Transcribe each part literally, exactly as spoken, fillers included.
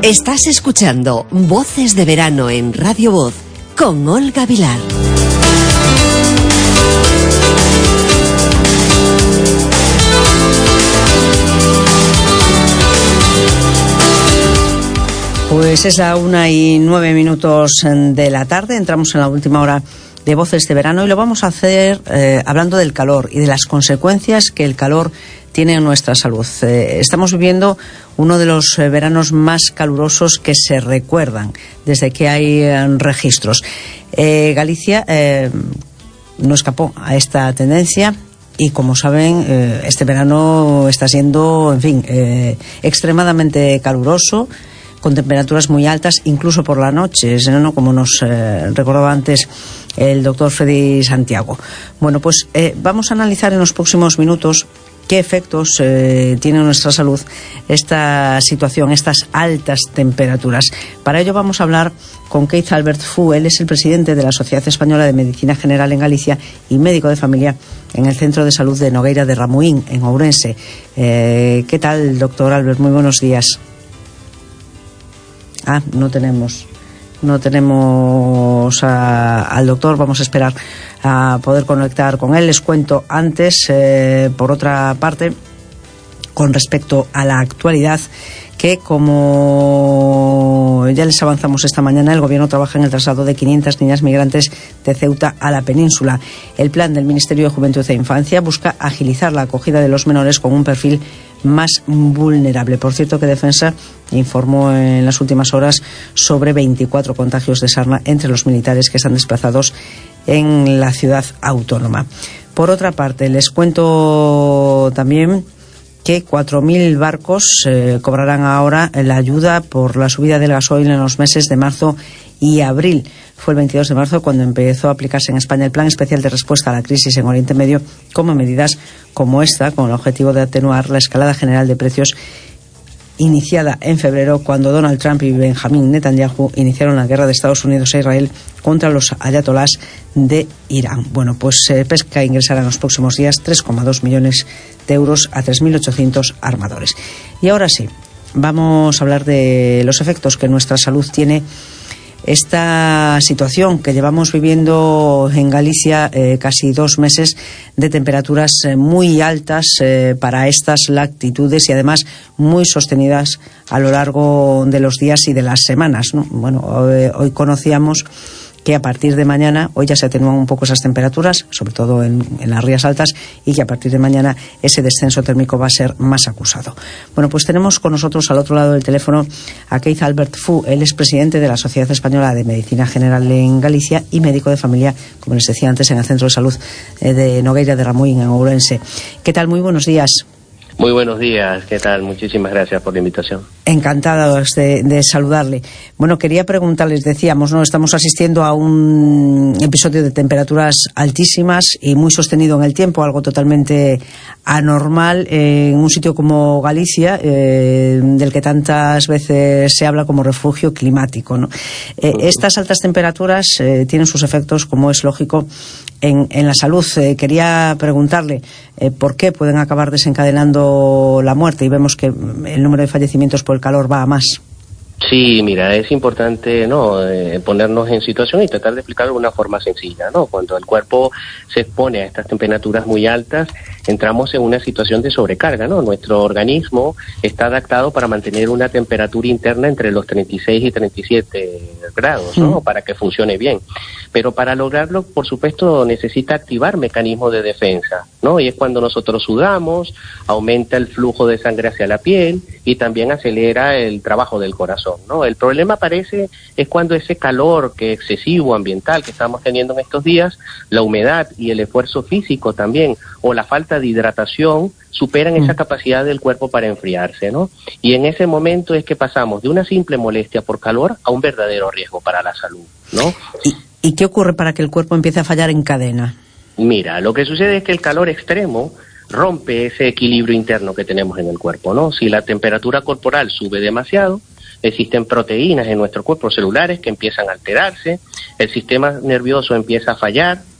Estás escuchando Voces de Verano en Radio Voz con Olga Vilar. Pues es la una y nueve minutos de la tarde. Entramos en la última hora de Voces de Verano y lo vamos a hacer eh, hablando del calor y de las consecuencias que el calor tiene en nuestra salud. Eh, estamos viviendo uno de los eh, veranos más calurosos que se recuerdan desde que hay eh, registros. Eh, Galicia eh, no escapó a esta tendencia y, como saben, eh, este verano está siendo, en fin, eh, extremadamente caluroso, con temperaturas muy altas, incluso por la noche, ¿no? Como nos eh, recordaba antes el doctor Freddy Santiago. Bueno, pues eh, vamos a analizar en los próximos minutos qué efectos eh, tiene en nuestra salud esta situación, estas altas temperaturas. Para ello vamos a hablar con Keith Albert Fu. Él es el presidente de la Sociedad Española de Medicina General en Galicia y médico de familia en el Centro de Salud de Nogueira de Ramuín, en Ourense. Eh, ¿Qué tal, doctor Albert? Muy buenos días. Ah, no tenemos, no tenemos a, al doctor. Vamos a esperar a poder conectar con él. Les cuento antes, eh, por otra parte, con respecto a la actualidad, que como ya les avanzamos esta mañana, el Gobierno trabaja en el traslado de quinientas niñas migrantes de Ceuta a la península. El plan del Ministerio de Juventud e Infancia busca agilizar la acogida de los menores con un perfil más vulnerable. Por cierto, que Defensa informó en las últimas horas sobre veinticuatro contagios de sarna entre los militares que están desplazados en la ciudad autónoma. Por otra parte, les cuento también que cuatro mil barcos eh, cobrarán ahora la ayuda por la subida del gasoil en los meses de marzo y abril. Fue el veintidós de marzo cuando empezó a aplicarse en España el Plan Especial de Respuesta a la Crisis en Oriente Medio, como medidas como esta, con el objetivo de atenuar la escalada general de precios iniciada en febrero, cuando Donald Trump y Benjamín Netanyahu iniciaron la guerra de Estados Unidos e Israel contra los ayatolás de Irán. Bueno, pues eh, Pesca ingresará en los próximos días tres coma dos millones de euros a tres mil ochocientos armadores. Y ahora sí, vamos a hablar de los efectos que nuestra salud tiene esta situación que llevamos viviendo en Galicia, eh, casi dos meses de temperaturas eh, muy altas eh, para estas latitudes y además muy sostenidas a lo largo de los días y de las semanas, ¿no? Bueno, hoy, hoy conocíamos que a partir de mañana, hoy ya se atenúan un poco esas temperaturas, sobre todo en, en las rías altas, y que a partir de mañana ese descenso térmico va a ser más acusado. Bueno, pues tenemos con nosotros al otro lado del teléfono a Keith Albert Fu. Él es presidente de la Sociedad Española de Medicina General en Galicia y médico de familia, como les decía antes, en el Centro de Salud de Nogueira de Ramuín, en Ourense. ¿Qué tal? Muy buenos días. Muy buenos días, ¿qué tal? Muchísimas gracias por la invitación. Encantados de, de saludarle. Bueno, quería preguntarles, decíamos, ¿no? Estamos asistiendo a un episodio de temperaturas altísimas y muy sostenido en el tiempo, algo totalmente anormal en un sitio como Galicia, eh, del que tantas veces se habla como refugio climático, ¿no? Eh, estas altas temperaturas eh, tienen sus efectos, como es lógico, en, en la salud. Eh, quería preguntarle eh, por qué pueden acabar desencadenando la muerte, y vemos que el número de fallecimientos por el calor va a más. Sí, mira, es importante, ¿no?, eh, ponernos en situación y tratar de explicarlo de una forma sencilla, ¿no? Cuando el cuerpo se expone a estas temperaturas muy altas, entramos en una situación de sobrecarga, ¿no? Nuestro organismo está adaptado para mantener una temperatura interna entre los treinta y seis y treinta y siete grados, ¿no? Mm. Para que funcione bien. Pero para lograrlo, por supuesto, necesita activar mecanismos de defensa, ¿no? Y es cuando nosotros sudamos, aumenta el flujo de sangre hacia la piel y también acelera el trabajo del corazón, ¿no? El problema aparece es cuando ese calor que excesivo ambiental que estamos teniendo en estos días, la humedad y el esfuerzo físico también, o la falta de hidratación, superan mm. esa capacidad del cuerpo para enfriarse, ¿no? Y en ese momento es que pasamos de una simple molestia por calor a un verdadero riesgo para la salud, ¿no? ¿Y, y qué ocurre para que el cuerpo empiece a fallar en cadena? Mira, lo que sucede es que el calor extremo rompe ese equilibrio interno que tenemos en el cuerpo, ¿no? Si la temperatura corporal sube demasiado, existen proteínas en nuestro cuerpo celulares que empiezan a alterarse, el sistema nervioso empieza a fallar,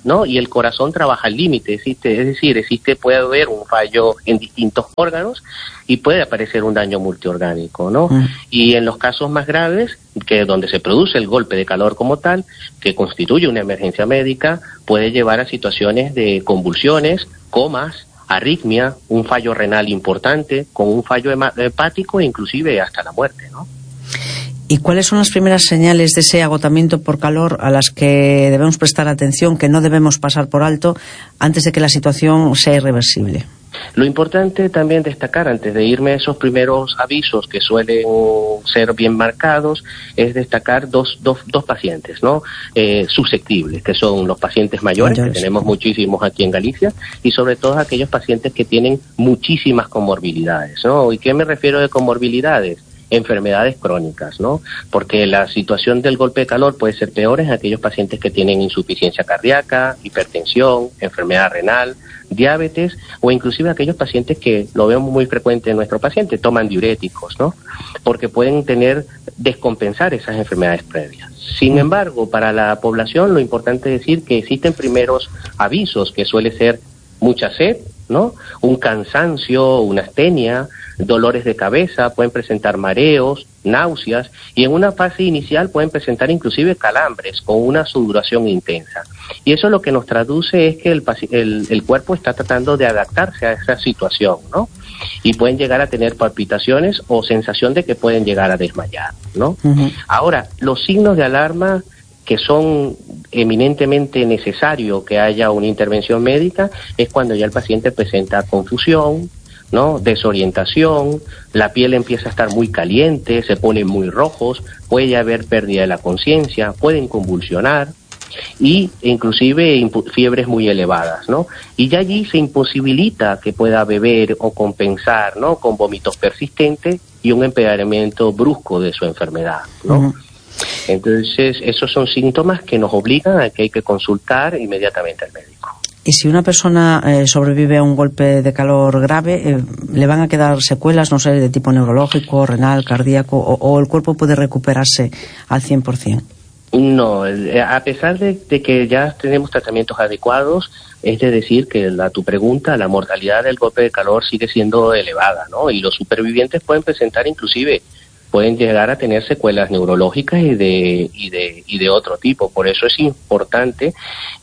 ¿no? Y el corazón trabaja al límite, existe, es decir, existe, puede haber un fallo en distintos órganos y puede aparecer un daño multiorgánico, ¿no? Mm. Y en los casos más graves, que donde se produce el golpe de calor como tal, que constituye una emergencia médica, puede llevar a situaciones de convulsiones, comas, arritmia, un fallo renal importante, con un fallo hepático e inclusive hasta la muerte, ¿no? ¿Y cuáles son las primeras señales de ese agotamiento por calor a las que debemos prestar atención, que no debemos pasar por alto antes de que la situación sea irreversible? Lo importante también destacar, antes de irme a esos primeros avisos que suelen ser bien marcados, es destacar dos, dos, dos pacientes, ¿no? Eh, susceptibles, que son los pacientes mayores, mayores, que tenemos muchísimos aquí en Galicia, y sobre todo aquellos pacientes que tienen muchísimas comorbilidades, ¿no? ¿Y qué me refiero de comorbilidades? Enfermedades crónicas, ¿no? Porque la situación del golpe de calor puede ser peor en aquellos pacientes que tienen insuficiencia cardíaca, hipertensión, enfermedad renal, diabetes, o inclusive aquellos pacientes que lo vemos muy frecuente en nuestro paciente, toman diuréticos, ¿no? Porque pueden tener, descompensar esas enfermedades previas. Sin embargo, para la población lo importante es decir que existen primeros avisos, que suele ser mucha sed, ¿no? Un cansancio, una astenia, dolores de cabeza, pueden presentar mareos, náuseas, y en una fase inicial pueden presentar inclusive calambres con una sudoración intensa. Y eso lo que nos traduce es que el, el, el cuerpo está tratando de adaptarse a esa situación, ¿no? Y pueden llegar a tener palpitaciones o sensación de que pueden llegar a desmayar, ¿no? Uh-huh. Ahora, los signos de alarma que son eminentemente necesario que haya una intervención médica es cuando ya el paciente presenta confusión, ¿no? Desorientación, la piel empieza a estar muy caliente, se ponen muy rojos, puede haber pérdida de la conciencia, pueden convulsionar y inclusive impu- fiebres muy elevadas, ¿no? Y ya allí se imposibilita que pueda beber o compensar, ¿no? Con vómitos persistentes y un empeoramiento brusco de su enfermedad, ¿no? Uh-huh. Entonces, esos son síntomas que nos obligan a que hay que consultar inmediatamente al médico. Y si una persona eh, sobrevive a un golpe de calor grave, eh, ¿le van a quedar secuelas, no sé, de tipo neurológico, renal, cardíaco, o, o el cuerpo puede recuperarse al cien por ciento? No, a pesar de, de que ya tenemos tratamientos adecuados, es de decir que la, tu pregunta, la mortalidad del golpe de calor sigue siendo elevada, ¿no? Y los supervivientes pueden presentar inclusive pueden llegar a tener secuelas neurológicas y de y de y de otro tipo. Por eso es importante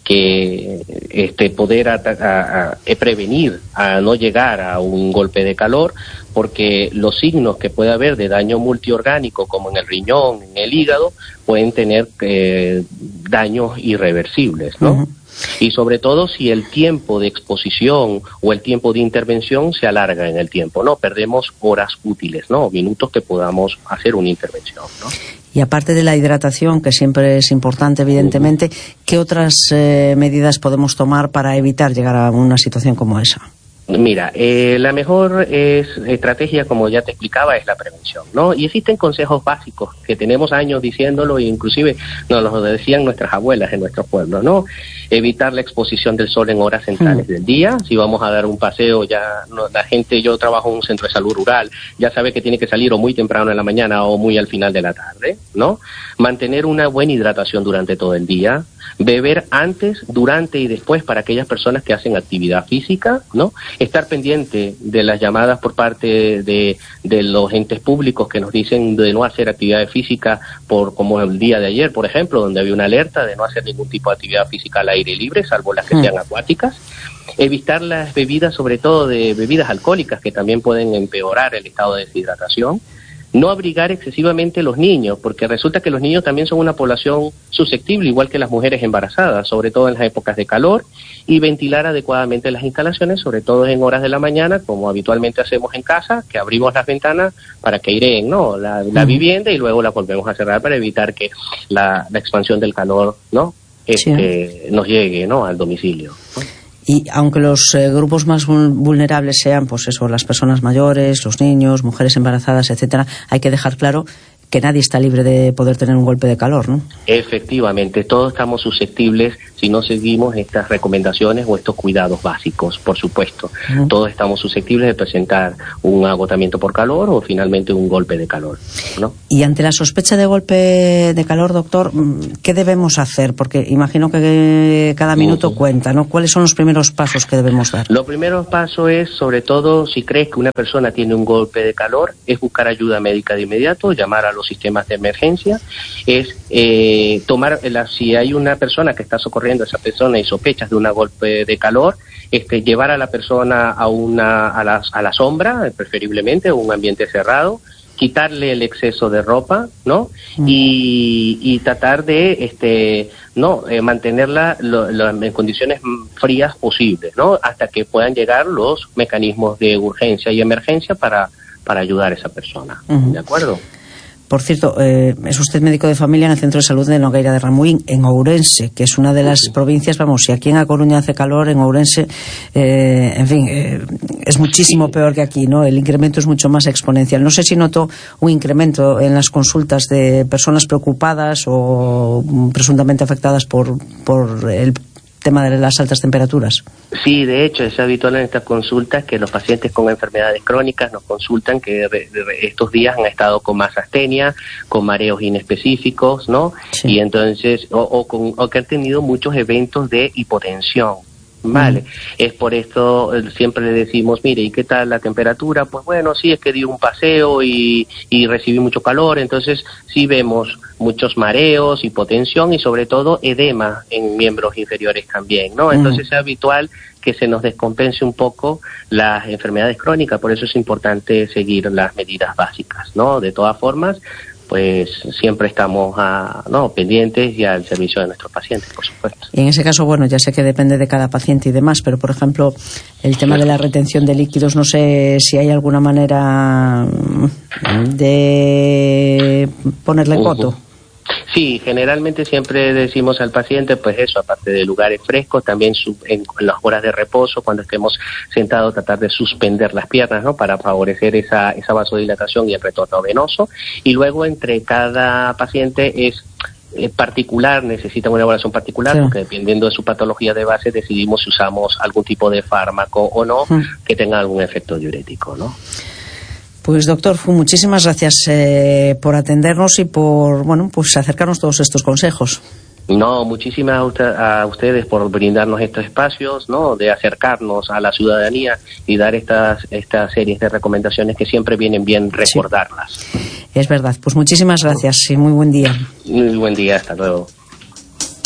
que este poder a, a, a prevenir a no llegar a un golpe de calor, porque los signos que puede haber de daño multiorgánico, como en el riñón, en el hígado, pueden tener eh, daños irreversibles, ¿no? Uh-huh. Y sobre todo si el tiempo de exposición o el tiempo de intervención se alarga en el tiempo, ¿no? Perdemos horas útiles, ¿no? Minutos que podamos hacer una intervención, ¿no? Y aparte de la hidratación, que siempre es importante, evidentemente, ¿qué otras eh, medidas podemos tomar para evitar llegar a una situación como esa? Mira, eh, la mejor es, estrategia, como ya te explicaba, es la prevención, ¿no? Y existen consejos básicos que tenemos años diciéndolo, e inclusive nos lo decían nuestras abuelas en nuestros pueblos, ¿no? Evitar la exposición del sol en horas centrales mm. del día. Si vamos a dar un paseo, ya no, la gente, yo trabajo en un centro de salud rural, ya sabe que tiene que salir o muy temprano en la mañana o muy al final de la tarde, ¿no? Mantener una buena hidratación durante todo el día. Beber antes, durante y después para aquellas personas que hacen actividad física, ¿no? Estar pendiente de las llamadas por parte de, de los entes públicos que nos dicen de no hacer actividad física, por como el día de ayer, por ejemplo, donde había una alerta de no hacer ningún tipo de actividad física al aire libre, salvo las que mm. sean acuáticas. Evitar las bebidas, sobre todo de bebidas alcohólicas, que también pueden empeorar el estado de deshidratación. No abrigar excesivamente los niños, porque resulta que los niños también son una población susceptible, igual que las mujeres embarazadas, sobre todo en las épocas de calor, y ventilar adecuadamente las instalaciones, sobre todo en horas de la mañana, como habitualmente hacemos en casa, que abrimos las ventanas para que aireen, ¿no? la, la uh-huh. vivienda, y luego la volvemos a cerrar para evitar que la, la expansión del calor, ¿no? Este, sí. nos llegue, ¿no? al domicilio, ¿no? Y aunque los eh, grupos más vulnerables sean, pues eso, las personas mayores, los niños, mujeres embarazadas, etcétera, hay que dejar claro que nadie está libre de poder tener un golpe de calor, ¿no? Efectivamente, todos estamos susceptibles si no seguimos estas recomendaciones o estos cuidados básicos, por supuesto. Uh-huh. Todos estamos susceptibles de presentar un agotamiento por calor o finalmente un golpe de calor, ¿no? Y ante la sospecha de golpe de calor, doctor, ¿qué debemos hacer? Porque imagino que cada minuto uh-huh. cuenta, ¿no? ¿Cuáles son los primeros pasos que debemos dar? Los primeros pasos es, sobre todo, si crees que una persona tiene un golpe de calor, es buscar ayuda médica de inmediato, llamar a los sistemas de emergencia, es eh, tomar, la, si hay una persona que está socorriendo a esa persona y sospechas de un golpe de calor, este, llevar a la persona a una a la, a la sombra, preferiblemente, un ambiente cerrado, quitarle el exceso de ropa, ¿no? Mm. Y, y tratar de este no eh, mantenerla lo, lo, en condiciones frías posibles, ¿no? Hasta que puedan llegar los mecanismos de urgencia y emergencia para, para ayudar a esa persona, uh-huh. ¿de acuerdo? Por cierto, eh, es usted médico de familia en el Centro de Salud de Nogueira de Ramuín, en Ourense, que es una de las sí. provincias, vamos, si aquí en A Coruña hace calor, en Ourense, eh, en fin, eh, es muchísimo sí. peor que aquí, ¿no? El incremento es mucho más exponencial. No sé si notó un incremento en las consultas de personas preocupadas o presuntamente afectadas por, por el tema de las altas temperaturas. Sí, de hecho, es habitual en estas consultas que los pacientes con enfermedades crónicas nos consultan que re, re, estos días han estado con más astenia, con mareos inespecíficos, ¿no? Sí. Y entonces, o, o, con, o que han tenido muchos eventos de hipotensión. Vale, mm. es por esto siempre le decimos, mire, ¿y qué tal la temperatura? Pues bueno, sí, es que di un paseo y, y recibí mucho calor, entonces sí vemos muchos mareos, hipotensión y sobre todo edema en miembros inferiores también, ¿no? Entonces mm. es habitual que se nos descompense un poco las enfermedades crónicas, por eso es importante seguir las medidas básicas, ¿no? De todas formas, pues siempre estamos a, no, pendientes y al servicio de nuestros pacientes, por supuesto. Y en ese caso, bueno, ya sé que depende de cada paciente y demás, pero por ejemplo, el tema de la retención de líquidos, no sé si hay alguna manera de ponerle coto. Uh-huh. Sí, generalmente siempre decimos al paciente, pues eso, aparte de lugares frescos, también su, en, en las horas de reposo, cuando estemos sentados, tratar de suspender las piernas, ¿no? Para favorecer esa, esa vasodilatación y el retorno venoso. Y luego entre cada paciente es eh, particular, necesita una evaluación particular, sí. porque dependiendo de su patología de base decidimos si usamos algún tipo de fármaco o no, sí. que tenga algún efecto diurético, ¿no? Pues doctor Fu, muchísimas gracias eh, por atendernos y por, bueno, pues acercarnos todos estos consejos. No, muchísimas a ustedes por brindarnos estos espacios, ¿no? De acercarnos a la ciudadanía y dar estas estas series de recomendaciones que siempre vienen bien recordarlas. Sí. Es verdad. Pues muchísimas gracias y muy buen día. Muy buen día, hasta luego.